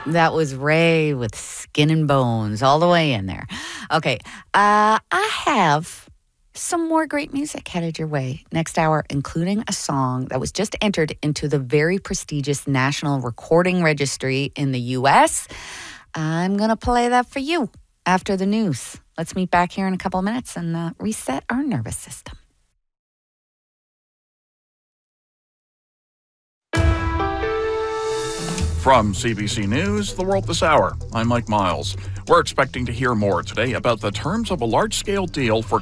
That was Ray with Skin and Bones all the way in there. Okay, I have some more great music headed your way next hour, including a song that was just entered into the very prestigious National Recording Registry in the U.S. I'm going to play that for you after the news. Let's meet back here in a couple of minutes and reset our nervous system. From CBC News, The World This Hour, I'm Mike Miles. We're expecting to hear more today about the terms of a large-scale deal for